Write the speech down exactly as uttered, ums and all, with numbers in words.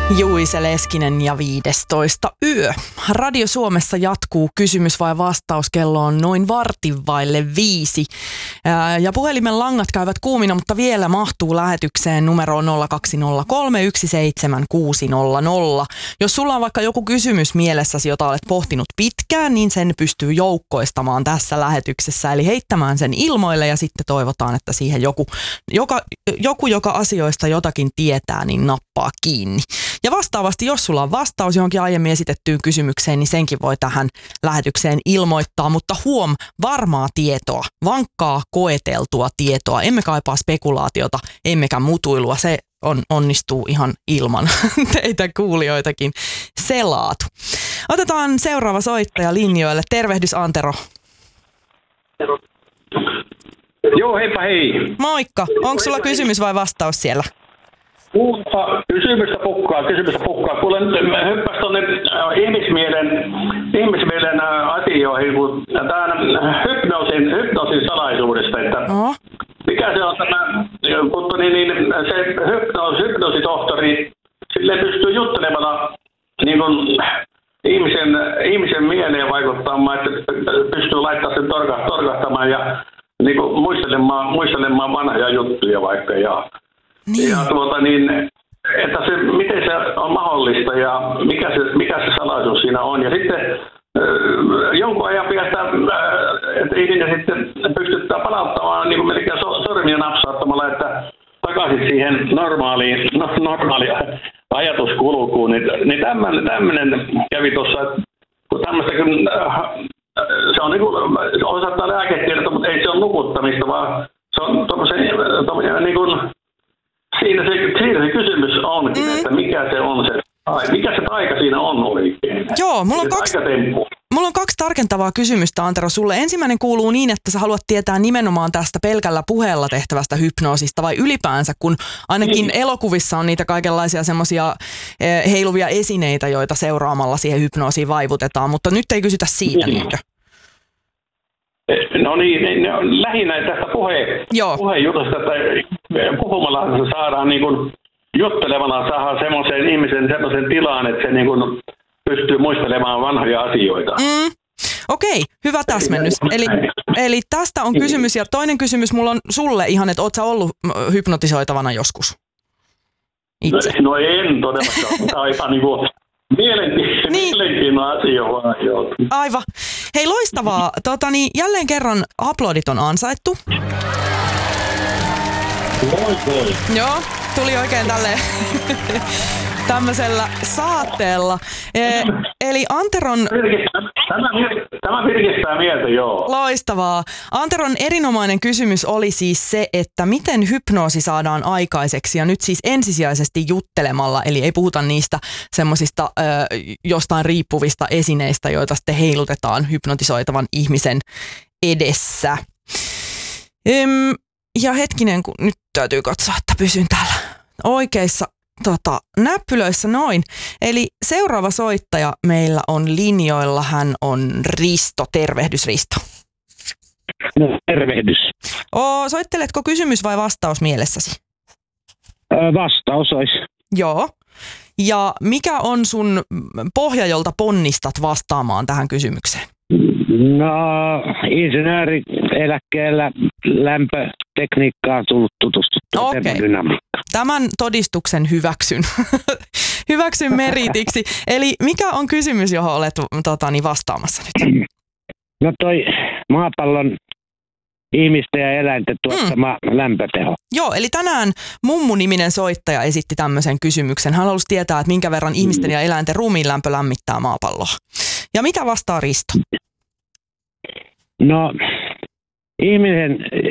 Juise Leskinen ja viidestoista yö. Radio Suomessa jatkuu kysymys vai vastaus. Kello on noin vartin vaille viisi. Ja puhelimen langat käyvät kuumina, mutta vielä mahtuu lähetykseen numeroon nolla kaksi nolla kolme yksi seitsemän kuusi nolla nolla. Jos sulla on vaikka joku kysymys mielessäsi, jota olet pohtinut pitkään, niin sen pystyy joukkoistamaan tässä lähetyksessä. Eli heittämään sen ilmoille ja sitten toivotaan, että siihen joku, joka, joku joka asioista jotakin tietää, niin nappaa kiinni. Ja vastaavasti, jos sulla on vastaus johonkin aiemmin esitettyyn kysymykseen, niin senkin voi tähän lähetykseen ilmoittaa. Mutta huom, varmaa tietoa, vankkaa koeteltua tietoa. Emme kaipaa spekulaatiota, emmekä mutuilua. Se on, onnistuu ihan ilman teitä kuulijoitakin selaatu. Otetaan seuraava soittaja linjoille. Tervehdys Antero. Joo, heippa hei. Moikka. Onko sulla kysymys vai vastaus siellä? Kuulta, kysymystä pukkaa, kysymystä pukkaa. Kuule, hyppäsi tuonne ihmismielen, ihmismielen asioihin, kun tämän hypnoosin, hypnoosin salaisuudesta, että Oho. mikä se on tämä, kun niin, niin, se hypnoos, hypnoositohtori, sille pystyy juttelemalla niin kuin ihmisen, ihmisen mieleen vaikuttamaan, että pystyy laittamaan sen torka, torkahtamaan ja niin kuin muistelemaan, muistelemaan vanhoja juttuja vaikka ja Niin. Ja tuota niin, että se, miten se on mahdollista ja mikä se, mikä se salaisuus siinä on. Ja sitten äh, jonkun ajan päästä, äh, että ihminen sitten pystyttää palauttamaan niin kuin melkein so, sormia napsauttamalla, että takaisin siihen normaaliin, no, normaaliin ajatuskulkuun. Niin, niin tämmöinen kävi tuossa, kun tämmöistä, kun, äh, se on niin kuin, osattaa lääketiedettä, mutta ei se ole nukuttamista, vaan se on tuommoisen niin kuin Siinä se, siinä se kysymys onkin, mm. että mikä se on se, mikä se taika siinä on oikein. Joo, mulla on, kaksi, mulla on kaksi tarkentavaa kysymystä, Antero, sulle. Ensimmäinen kuuluu niin, että sä haluat tietää nimenomaan tästä pelkällä puheella tehtävästä hypnoosista vai ylipäänsä, kun ainakin niin. elokuvissa on niitä kaikenlaisia semmoisia eh, heiluvia esineitä, joita seuraamalla siihen hypnoosiin vaivutetaan, mutta nyt ei kysytä siitä, niin. niinkö? No niin, lähinnä tästä puhe, puheenjutusta, että puhumalla saadaan niin kuin, juttelemalla saadaan semmoisen ihmisen semmoisen tilaan, että se niin kuin pystyy muistelemaan vanhoja asioita. Mm. Okei, hyvä täsmennys. Eli, eli tästä on kysymys ja toinen kysymys mulla on sulle ihan, että oot sä ollut hypnotisoitavana joskus? Itse. No en todellakaan, mutta aivan niin kuin Mielenkiintoinen niin. asia vaan. Aivan. Hei, loistavaa. Tota, niin, jälleen kerran aplodit on ansaittu. Moi, moi. Joo, tuli oikein tälleen tämmöisellä saatteella. E, eli Anteron... Tämä, tämä virkistää mieltä, joo. Loistavaa. Anteron erinomainen kysymys oli siis se, että miten hypnoosi saadaan aikaiseksi, ja nyt siis ensisijaisesti juttelemalla, eli ei puhuta niistä semmoisista ö, jostain riippuvista esineistä, joita sitten heilutetaan hypnotisoitavan ihmisen edessä. Ym, ja hetkinen, kun nyt täytyy katsoa, että pysyn täällä oikeissa tota, näppylöissä noin. Eli seuraava soittaja meillä on linjoilla, hän on Risto. Tervehdys, Risto. No, tervehdys. Oo, soitteletko kysymys vai vastaus mielessäsi? Öö, vastaus olisi. Joo. Ja mikä on sun pohja, jolta ponnistat vastaamaan tähän kysymykseen? No, insinöörieläkkeellä lämpötekniikkaan tullut tutustuttua. Okei. Tämän todistuksen hyväksyn. hyväksyn meritiksi. Eli mikä on kysymys, johon olet totani, vastaamassa nyt? No toi maapallon ihmisten ja eläinten tuottama mm. lämpöteho. Joo, eli tänään Mummu-niminen soittaja esitti tämmöisen kysymyksen. Hän halusi tietää, että minkä verran ihmisten ja eläinten ruumiin lämpö lämmittää maapalloa. Ja mitä vastaa Risto? No, ihmisen